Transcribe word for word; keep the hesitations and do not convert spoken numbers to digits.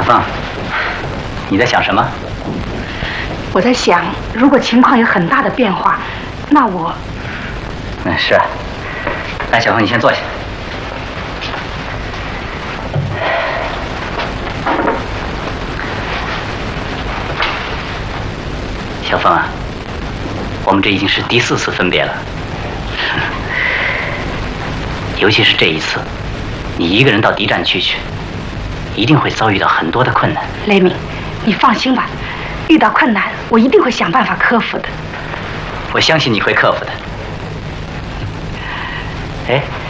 凤，你在想什么？ 我在想，如果情况有很大的变化，那我…… 嗯，是啊。来，小凤，你先坐下。小凤啊，我们这已经是第四次分别了，尤其是这一次，你一个人到敌占区去，一定会遭遇到很多的困难。 雷鸣，你放心吧，遇到困难，我一定会想办法克服的。 我相信你会克服的。哎。